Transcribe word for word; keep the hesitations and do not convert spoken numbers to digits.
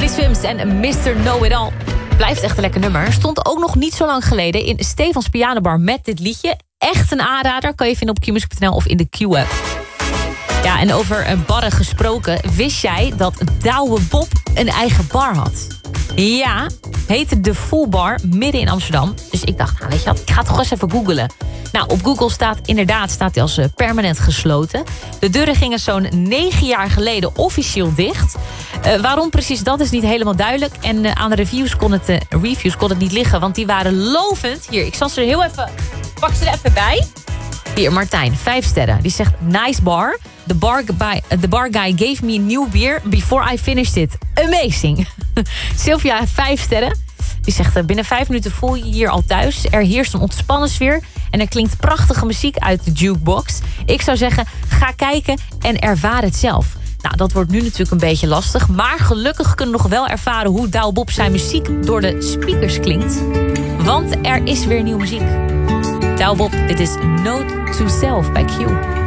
Teddy Swims en mister Know-It-All. Blijft echt een lekker nummer. Stond ook nog niet zo lang geleden in Stefans Pianobar met dit liedje. Echt een aanrader. Kan je vinden op q music punt n l of in de Q-app. Ja, en over een barren gesproken. Wist jij dat Douwe Bob een eigen bar had? Ja, heette de Full Bar midden in Amsterdam. Dus ik dacht, nou weet je wat, ik ga toch eens even googlen. Nou, op Google staat inderdaad staat hij als uh, permanent gesloten. De deuren gingen zo'n negen jaar geleden officieel dicht. Uh, waarom precies, dat is niet helemaal duidelijk. En uh, aan de reviews kon, het, uh, reviews kon het niet liggen, want die waren lovend. Hier, ik zal ze er heel even, pak ze er even bij. Hier, Martijn, vijf sterren. Die zegt, nice bar. The bar, guy, the bar guy gave me a new beer before I finished it. Amazing. Sylvia, vijf sterren. Die zegt, binnen vijf minuten voel je je hier al thuis. Er heerst een ontspannen sfeer. En er klinkt prachtige muziek uit de jukebox. Ik zou zeggen, ga kijken en ervaar het zelf. Nou, dat wordt nu natuurlijk een beetje lastig. Maar gelukkig kunnen we nog wel ervaren hoe Douwe Bob zijn muziek door de speakers klinkt. Want er is weer nieuwe muziek. Douwe Bob, dit is Note to Self bij Q.